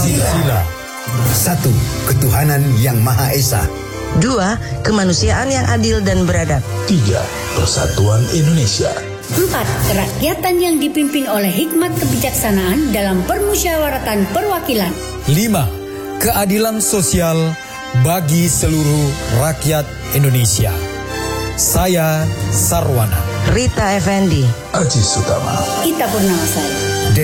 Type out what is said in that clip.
Sila. 1. Ketuhanan yang Maha Esa. 2. Kemanusiaan yang adil dan beradab. 3. Persatuan Indonesia. 4. Kerakyatan yang dipimpin oleh hikmat kebijaksanaan dalam permusyawaratan perwakilan. 5. Keadilan sosial bagi seluruh rakyat Indonesia. Saya Sarwana. Rita Effendi. Aji Sutama. Ita Purnamasari.